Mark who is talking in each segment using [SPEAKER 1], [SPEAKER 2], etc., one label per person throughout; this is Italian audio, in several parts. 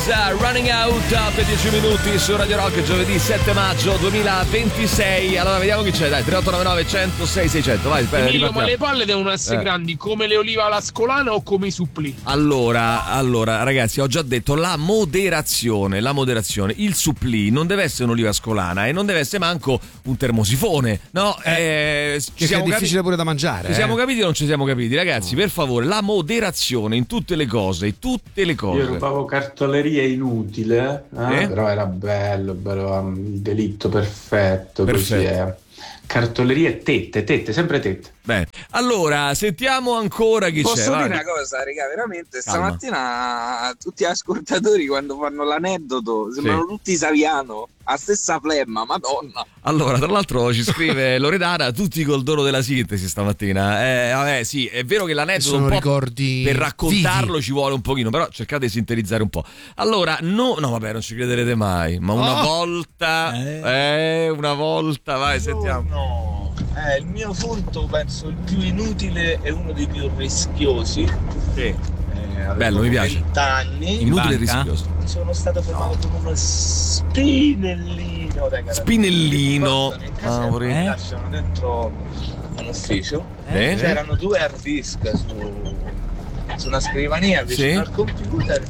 [SPEAKER 1] Running Out a 10 minuti su Radio Rock, giovedì 7 maggio 2026. Allora vediamo chi c'è, dai, 3899 106 600. Vai,
[SPEAKER 2] Emilio, ma le palle devono essere grandi come le olive alla scolana o come i supplì?
[SPEAKER 1] Allora ragazzi, ho già detto la moderazione. Il supplì non deve essere un'oliva scolana e non deve essere manco un termosifone, no?
[SPEAKER 3] Che è difficile pure da mangiare.
[SPEAKER 1] Ci siamo capiti o non ci siamo capiti, ragazzi? Per favore, la moderazione in tutte le cose.
[SPEAKER 4] Io rubavo cartoleria inutile, però era bello, il delitto perfetto. Così è. Cartoleria e tette, sempre tette.
[SPEAKER 1] Bene, allora sentiamo ancora chi
[SPEAKER 5] Posso
[SPEAKER 1] c'è.
[SPEAKER 5] dire
[SPEAKER 1] Vai.
[SPEAKER 5] una cosa, raga, veramente
[SPEAKER 1] Calma.
[SPEAKER 5] Stamattina tutti gli ascoltatori quando fanno l'aneddoto sembrano tutti Saviano, a stessa flemma, madonna.
[SPEAKER 1] Allora, tra l'altro ci scrive Loredana, tutti col dono della sintesi stamattina. Vabbè, sì, è vero che l'aneddoto
[SPEAKER 3] sono
[SPEAKER 1] un po'
[SPEAKER 3] ricordi
[SPEAKER 1] per raccontarlo
[SPEAKER 3] vivi.
[SPEAKER 1] ci vuole un pochino, però cercate di sintetizzare un po'. Allora, no, vabbè, non ci crederete mai, ma una volta, vai, sentiamo.
[SPEAKER 6] No, il mio furto penso il più inutile e uno dei più rischiosi.
[SPEAKER 1] Sì. Bello, mi piace.
[SPEAKER 6] 20 anni.
[SPEAKER 1] Inutile e rischioso.
[SPEAKER 6] Sono stato fermato con uno spinellino.
[SPEAKER 1] Spinellino.
[SPEAKER 6] Mi lasciano dentro un ufficio. C'erano 2 hard disk su una scrivania vicino al computer.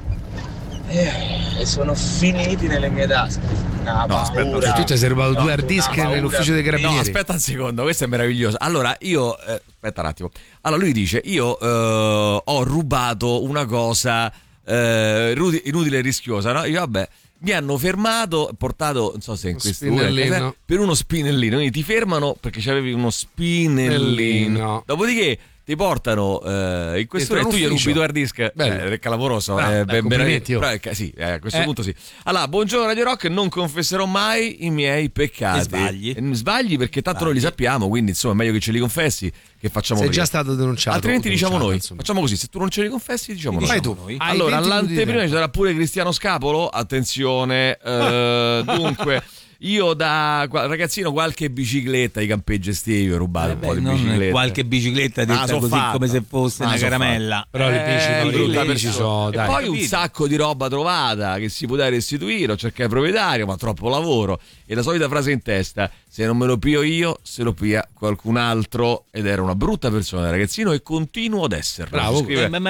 [SPEAKER 6] E sono finiti nelle mie tasche.
[SPEAKER 1] Aspetta,
[SPEAKER 3] tu ti sei rubato 2 hard disk nell'ufficio dei carabinieri.
[SPEAKER 1] No, aspetta un secondo, questo è meraviglioso. Allora, io aspetta un attimo. Allora lui dice: io ho rubato una cosa inutile e rischiosa, no? Io vabbè, mi hanno fermato, portato, non so se in questo per uno spinellino. Quindi ti fermano perché c'avevi uno spinellino. Dopodiché ti portano in questura e tu gli rubi 2 hard disk. Clamoroso.
[SPEAKER 3] Complimenti.
[SPEAKER 1] Sì, a questo punto sì. Allora, buongiorno Radio Rock, non confesserò mai i miei peccati. Sbagli perché tanto noi li sappiamo, quindi insomma è meglio che ce li confessi, che facciamo
[SPEAKER 3] Sei
[SPEAKER 1] prima.
[SPEAKER 3] già stato denunciato.
[SPEAKER 1] Altrimenti diciamo noi.
[SPEAKER 3] Insomma.
[SPEAKER 1] Facciamo così, se tu non ce li confessi diciamo noi.
[SPEAKER 3] Fai tu.
[SPEAKER 1] Allora, all'anteprima ci sarà pure Cristiano Scapolo. Attenzione, dunque io da ragazzino qualche bicicletta di campeggio estivo ho rubato un po' di biciclette.
[SPEAKER 7] Qualche bicicletta detta così come se fosse una caramella.
[SPEAKER 3] Però le bici sono
[SPEAKER 1] e poi un sacco di roba trovata che si poteva restituire. Ho cercato il proprietario, ma troppo lavoro. E la solita frase in testa: se non me lo pio io, se lo pia qualcun altro. Ed era una brutta persona da ragazzino e continuo ad esserlo.
[SPEAKER 7] Bravo,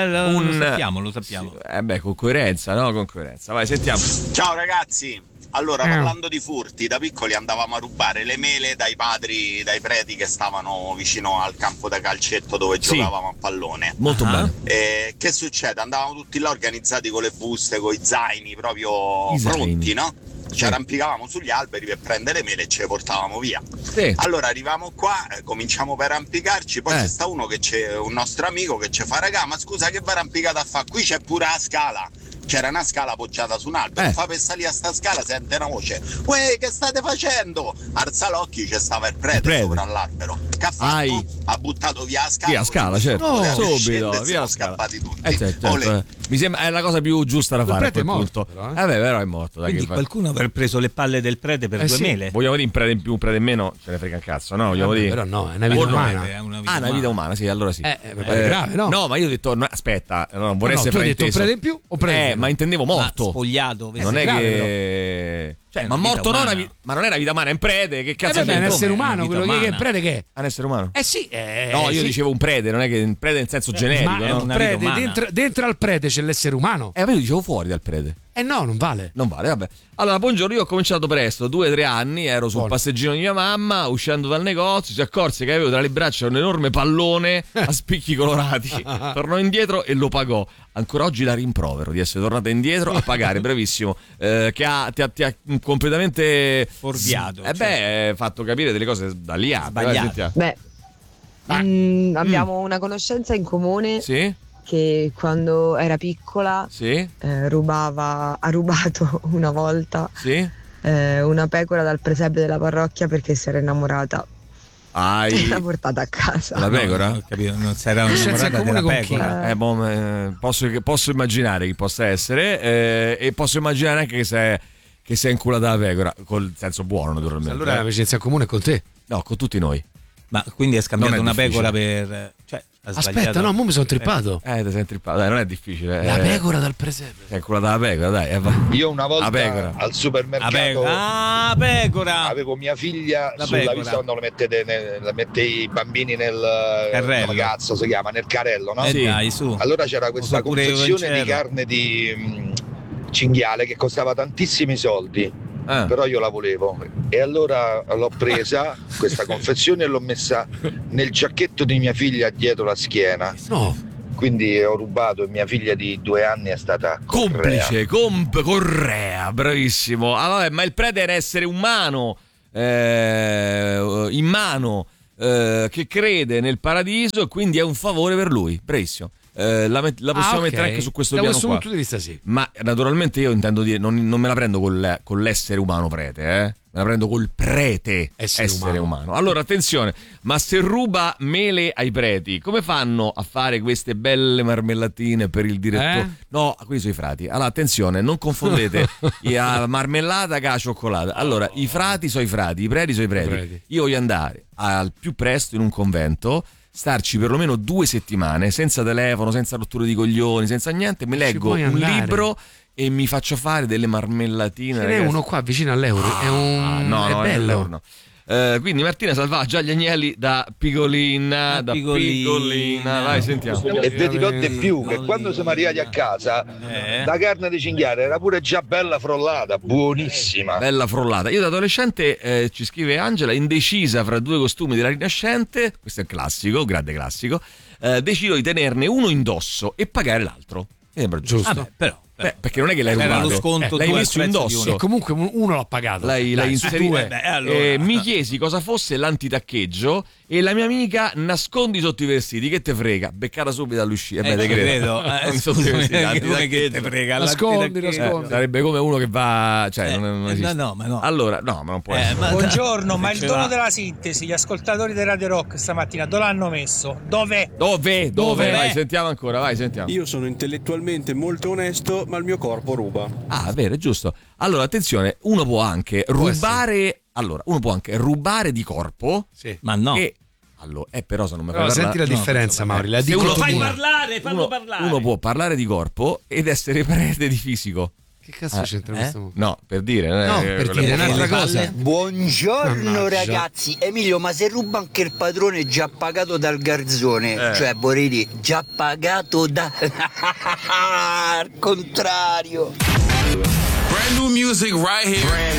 [SPEAKER 7] lo sappiamo.
[SPEAKER 1] Con coerenza, no? Con coerenza. Vai, sentiamo.
[SPEAKER 8] Ciao ragazzi. Allora, parlando di furti, da piccoli andavamo a rubare le mele dai padri, dai preti che stavano vicino al campo da calcetto dove giocavamo a pallone.
[SPEAKER 1] Molto bene.
[SPEAKER 8] E che succede? Andavamo tutti là organizzati con le buste, con i zaini proprio pronti, no? Ci arrampicavamo sugli alberi per prendere le mele e ce le portavamo via. Allora arriviamo qua, cominciamo per arrampicarci, poi c'è sta uno che c'è un nostro amico che ci fa: raga, ma scusa, che vi arrampicate a fa? Qui c'è pure la scala. C'era una scala appoggiata su un albero, fa per salire a sta scala, sente una voce: uè, che state facendo? Alza l'occhio, c'è stava il prete sopra l'albero. Che ha fatto? Ha buttato via la scala.
[SPEAKER 1] Via la scala, certo. Subito, via la scala.
[SPEAKER 8] Scappati tutti.
[SPEAKER 1] Certo. Mi sembra è la cosa più giusta da fare.
[SPEAKER 3] Il prete è morto.
[SPEAKER 1] Però è morto.
[SPEAKER 7] Quindi qualcuno aver preso le palle del prete per 2 mele.
[SPEAKER 1] Vogliamo dire un prete in più, un prete in meno? Ce ne frega un cazzo, no? Vogliamo dire.
[SPEAKER 3] Però no, è una vita umana.
[SPEAKER 1] Una vita umana, sì, allora sì.
[SPEAKER 3] È grave, no?
[SPEAKER 1] No, ma io ho detto, aspetta, non vorrei essere
[SPEAKER 3] tu hai detto
[SPEAKER 1] frainteso.
[SPEAKER 3] un prete in più o prete?
[SPEAKER 1] Ma intendevo morto.
[SPEAKER 7] Spogliato.
[SPEAKER 1] Non è che... Cioè, ma morto non ma non è una vita umana, è un prete, che cazzo
[SPEAKER 3] è un essere umano, quello che è il prete che è?
[SPEAKER 1] È un essere umano?
[SPEAKER 3] Sì.
[SPEAKER 1] No, io dicevo un prete, non è che un prete nel senso generico,
[SPEAKER 3] ma è un prete, dentro al prete c'è l'essere umano.
[SPEAKER 1] Ma io dicevo fuori dal prete.
[SPEAKER 3] No, non vale.
[SPEAKER 1] Non vale, vabbè. Allora, buongiorno, io ho cominciato presto, 2-3 anni, ero sul passeggino di mia mamma, uscendo dal negozio, si accorse che avevo tra le braccia un enorme pallone a spicchi colorati. Tornò indietro e lo pagò. Ancora oggi la rimprovero di essere tornata indietro a pagare, bravissimo, che ti ha completamente
[SPEAKER 7] fuorviato.
[SPEAKER 1] Fatto capire delle cose da lì a
[SPEAKER 9] sbagliate. Abbiamo una conoscenza in comune.
[SPEAKER 1] Sì?
[SPEAKER 9] Che quando era piccola ha rubato una volta una pecora dal presepio della parrocchia perché si era innamorata e l'ha portata a casa.
[SPEAKER 1] La pecora?
[SPEAKER 7] No, capito, non si era innamorata della pecora.
[SPEAKER 1] Posso immaginare chi possa essere e posso immaginare anche che si è inculata la pecora, col senso buono naturalmente.
[SPEAKER 3] Allora l'amicizia comune è con te?
[SPEAKER 1] No, con tutti noi.
[SPEAKER 7] Ma quindi hai scambiato una pecora per... Cioè,
[SPEAKER 3] aspetta, no, mo mi sono trippato.
[SPEAKER 1] Ti sei trippato, dai, non è difficile.
[SPEAKER 3] La pecora dal presepe.
[SPEAKER 1] È quella della pecora, dai.
[SPEAKER 10] Io una volta al supermercato
[SPEAKER 7] pecora.
[SPEAKER 10] avevo mia figlia sulla vista quando mette i bambini nel
[SPEAKER 7] carrello.
[SPEAKER 10] Come cazzo si chiama? Nel carrello, no?
[SPEAKER 7] Sì. Dai, su.
[SPEAKER 10] Allora c'era questa confezione di carne di cinghiale che costava tantissimi soldi. Però io la volevo e allora l'ho presa questa confezione e l'ho messa nel giacchetto di mia figlia dietro la schiena.
[SPEAKER 3] No.
[SPEAKER 10] Quindi ho rubato e mia figlia di 2 anni è stata
[SPEAKER 1] complice, Correa, bravissimo. Vabbè, ma il prete era essere umano, in mano, che crede nel paradiso e quindi è un favore per lui. Bravissimo. La possiamo mettere anche su questo piano qua. Da questo punto
[SPEAKER 3] di vista sì.
[SPEAKER 1] Ma naturalmente io intendo dire non me la prendo con l'essere umano prete, me la prendo col prete essere umano. Allora attenzione, ma se ruba mele ai preti, come fanno a fare queste belle marmellatine per il direttore? No, quelli sono i frati. Allora attenzione, non confondete la marmellata con la cioccolata. Allora i frati sono i frati, i preti sono i preti. Io voglio andare al più presto in un convento, starci perlomeno 2 settimane senza telefono, senza rotture di coglioni, senza niente, mi leggo un libro e mi faccio fare delle marmellatine.
[SPEAKER 3] Ce n'è uno qua vicino all'Euro, è bello.
[SPEAKER 1] No. Quindi Martina salvava già gli agnelli da piccolina, vai sentiamo.
[SPEAKER 10] E vi dirò di più che quando siamo arrivati a casa la carne di cinghiale era pure già bella frollata, buonissima,
[SPEAKER 1] bella frollata. Io da adolescente, ci scrive Angela, indecisa fra 2 costumi della Rinascente, questo è il classico, grande classico, decido di tenerne uno indosso e pagare l'altro.
[SPEAKER 3] Giusto.
[SPEAKER 7] Però
[SPEAKER 1] perché non è che l'hai rubato,
[SPEAKER 7] lo sconto,
[SPEAKER 1] l'hai messo indosso
[SPEAKER 3] e comunque uno l'ha pagato,
[SPEAKER 1] l'hai inserito.
[SPEAKER 7] Allora.
[SPEAKER 1] Mi chiesi cosa fosse l'antitaccheggio e la mia amica nascondi sotto i vestiti, che te frega, beccata subito all'uscita.
[SPEAKER 7] Te credo. Che te frega,
[SPEAKER 3] nascondi.
[SPEAKER 1] Sarebbe come uno che va, cioè non esiste.
[SPEAKER 7] No, ma no.
[SPEAKER 1] Allora no, ma non può essere.
[SPEAKER 11] Buongiorno, ma il dono della sintesi, gli ascoltatori di Radio Rock stamattina dove l'hanno messo? Dove?
[SPEAKER 1] Vai, sentiamo ancora, vai, sentiamo.
[SPEAKER 12] Io sono intellettualmente molto onesto, ma il mio corpo ruba.
[SPEAKER 1] Vero, è giusto. Allora, attenzione, uno può anche rubare. Allora, uno può anche rubare di corpo.
[SPEAKER 3] Sì.
[SPEAKER 7] Ma no.
[SPEAKER 1] Allora, però se non mi fai parlare.
[SPEAKER 3] Senti la differenza, Mauri.
[SPEAKER 7] Fallo parlare.
[SPEAKER 1] Uno può parlare di corpo ed essere prete di fisico.
[SPEAKER 3] Che cazzo c'entra questo?
[SPEAKER 1] No, per dire.
[SPEAKER 3] Per dire un'altra cosa.
[SPEAKER 13] Buongiorno ragazzi. Emilio, ma se ruba anche il padrone già pagato dal garzone, cioè vorrei dire già pagato da al contrario.
[SPEAKER 14] Brand new music right here.